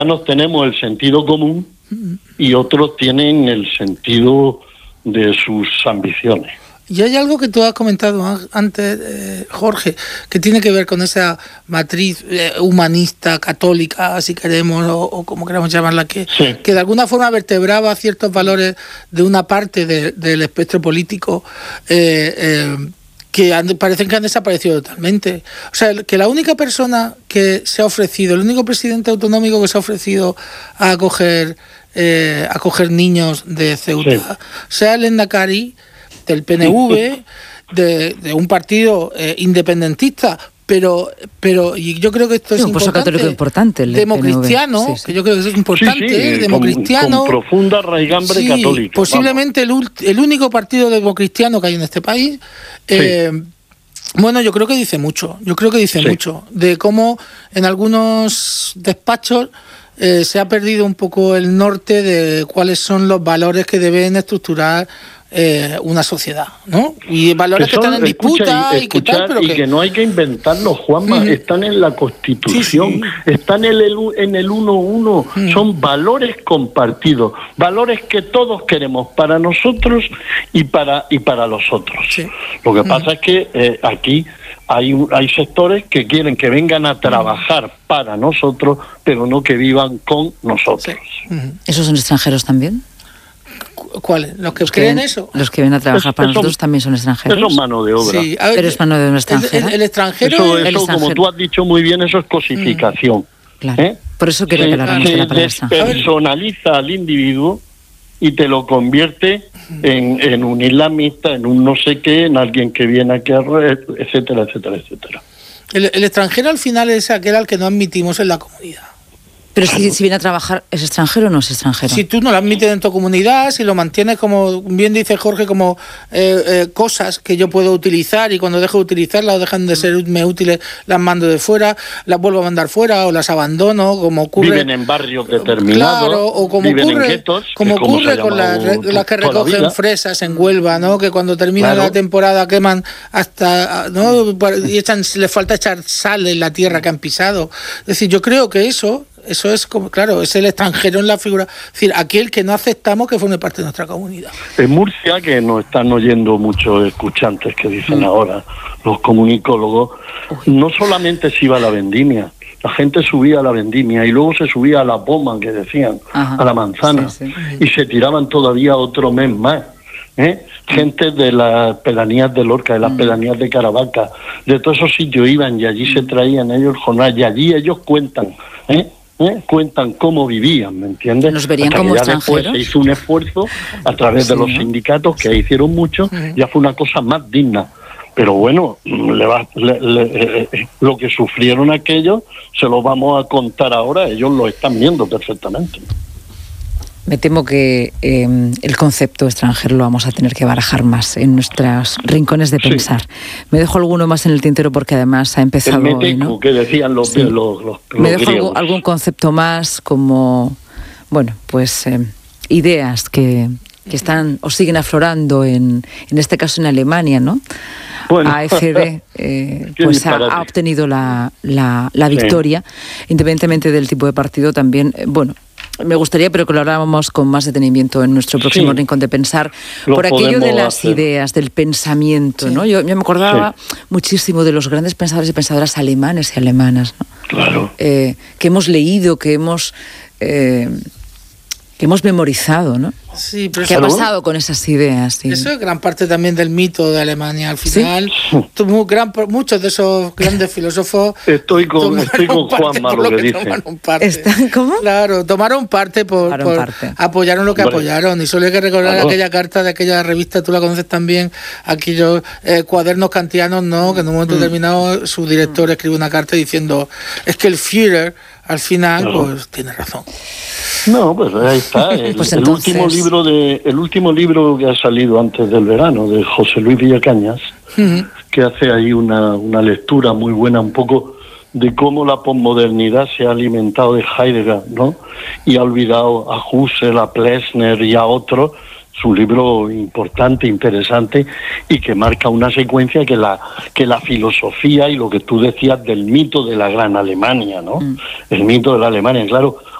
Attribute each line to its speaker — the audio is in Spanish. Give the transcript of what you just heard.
Speaker 1: tenemos el sentido común y otros tienen el sentido de sus ambiciones.
Speaker 2: Y hay algo que tú has comentado antes, Jorge, que tiene que ver con esa matriz humanista, católica, si queremos, o como queramos llamarla, que de alguna forma vertebraba ciertos valores de una parte del espectro político que parecen que han desaparecido totalmente. O sea, que la única persona que se ha ofrecido, el único presidente autonómico que se ha ofrecido a acoger niños de Ceuta, sea el Endacari, del PNV, de un partido independentista, pero y yo creo que esto es
Speaker 3: importante. Católico importante, el
Speaker 2: democristiano,
Speaker 3: PNV, sí.
Speaker 2: que yo creo que eso es importante, democristiano,
Speaker 1: con profunda raigambre católica.
Speaker 2: Posiblemente el único partido democristiano que hay en este país. Bueno, yo creo que dice mucho. Mucho de cómo en algunos despachos se ha perdido un poco el norte de cuáles son los valores que deben estructurar una sociedad, ¿no? Y valores que están en disputa y que tal, pero
Speaker 1: que no hay que inventarlos, Juanma, están en la Constitución, están en el 1.1, son valores compartidos, valores que todos queremos para nosotros y para los otros. Lo que pasa es que aquí hay sectores que quieren que vengan a trabajar para nosotros, pero no que vivan con nosotros.
Speaker 3: ¿Esos son extranjeros también?
Speaker 2: ¿Cuáles? ¿Los que creen eso?
Speaker 3: Los que ven a trabajar para nosotros también son extranjeros.
Speaker 1: Eso es mano de obra.
Speaker 2: Sí, a ver,
Speaker 3: pero es mano de obra extranjera.
Speaker 2: El extranjero...
Speaker 1: Eso, como tú has dicho muy bien, eso es cosificación.
Speaker 3: Claro. Por eso quiero que habláramos de la palabra extranjero.
Speaker 1: Se personaliza al individuo y te lo convierte en un islamista, en un no sé qué, en alguien que viene aquí, etcétera, etcétera, etcétera.
Speaker 2: El extranjero al final es aquel al que no admitimos en la comunidad.
Speaker 3: Pero si viene a trabajar, ¿es extranjero o no es extranjero?
Speaker 2: Si tú no lo admites en tu comunidad, si lo mantienes, como bien dice Jorge, como cosas que yo puedo utilizar, y cuando dejo de utilizarlas o dejan de serme útiles, las mando de fuera, las vuelvo a mandar fuera o las abandono, como ocurre...
Speaker 1: Viven en barrios determinados,
Speaker 2: claro, o como
Speaker 1: viven
Speaker 2: ocurre,
Speaker 1: en guetos,
Speaker 2: como ocurre con las que recogen fresas en Huelva, ¿no? Que cuando termina la temporada queman hasta... ¿no? Y les falta echar sal en la tierra que han pisado. Es decir, yo creo que eso es como, claro, es el extranjero en la figura, es decir, aquel que no aceptamos que forme parte de nuestra comunidad.
Speaker 1: En Murcia, que nos están oyendo muchos escuchantes que dicen ahora, los comunicólogos, no solamente se iba a la vendimia, la gente subía a la vendimia y luego se subía a la poma, que decían, a la manzana, y se tiraban todavía otro mes más. Gente de las pedanías de Lorca, de las pedanías de Caravaca, de todos esos sitios iban y allí se traían ellos el jornal y allí ellos cuentan cómo vivían, ¿me entiendes?
Speaker 3: Nos verían
Speaker 1: hasta
Speaker 3: como
Speaker 1: que ya
Speaker 3: extranjeros.
Speaker 1: después se hizo un esfuerzo a través de los sindicatos, que hicieron mucho, ya fue una cosa más digna. Pero bueno, lo que sufrieron aquellos se lo vamos a contar ahora, ellos lo están viendo perfectamente.
Speaker 3: Me temo que el concepto extranjero lo vamos a tener que barajar más en nuestros rincones de pensar. Me dejo alguno más en el tintero porque además ha empezado
Speaker 1: el meteco,
Speaker 3: hoy, ¿no?
Speaker 1: que decían los
Speaker 3: Me dejo
Speaker 1: griegos.
Speaker 3: algún concepto más como, bueno, pues ideas que están o siguen aflorando en este caso en Alemania, ¿no? Bueno, AfD pues ha obtenido la victoria, independientemente del tipo de partido también, bueno. Me gustaría, pero que lo habláramos con más detenimiento en nuestro próximo rincón de pensar, por aquello de las ideas, del pensamiento, ¿no? Yo me acordaba muchísimo de los grandes pensadores y pensadoras alemanes y alemanas, ¿no?
Speaker 1: Claro.
Speaker 3: Que hemos leído, que hemos memorizado, ¿no?
Speaker 2: Sí, pero
Speaker 3: ¿qué ha pasado con esas ideas? Sí.
Speaker 2: Eso es gran parte también del mito de Alemania. Al final, muchos de esos grandes filósofos...
Speaker 1: Estoy con Juanma, lo que dice.
Speaker 3: ¿Están cómo?
Speaker 2: Claro, tomaron parte por apoyaron lo que apoyaron. Y solo hay que recordar aquella carta de aquella revista, tú la conoces también, aquellos cuadernos kantianos, ¿no? Que en un momento determinado su director escribe una carta diciendo, es que el Führer, al final, pues tiene razón.
Speaker 1: No, pues ahí está. El último libro que ha salido antes del verano, de José Luis Villacañas, que hace ahí una lectura muy buena un poco de cómo la posmodernidad se ha alimentado de Heidegger, ¿no? Y ha olvidado a Husserl, a Plessner y a otros. Es un libro importante, interesante, y que marca una secuencia que la filosofía y lo que tú decías del mito de la gran Alemania, ¿no? El mito de la Alemania, claro,